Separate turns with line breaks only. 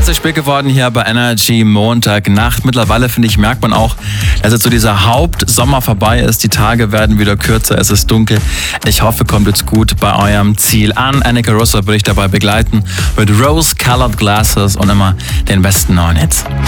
sehr spät geworden hier bei Energy Montagnacht. Mittlerweile, finde ich, merkt man auch, dass jetzt so dieser Hauptsommer vorbei ist. Die Tage werden wieder kürzer, es ist dunkel. Ich hoffe, kommt jetzt gut bei eurem Ziel an. Annika Russo würde ich dabei begleiten mit Rose Colored Glasses und immer den besten neuen Hits.